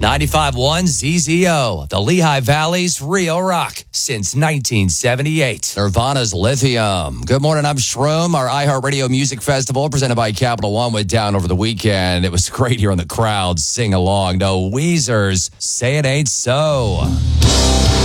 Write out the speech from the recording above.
95.1 ZZO, the Lehigh Valley's real rock since 1978. Nirvana's Lithium. Good morning, I'm Shroom. Our iHeartRadio Music Festival presented by Capital One went down over the weekend. It was great hearing the crowd sing along. No Weezer's Say It Ain't So.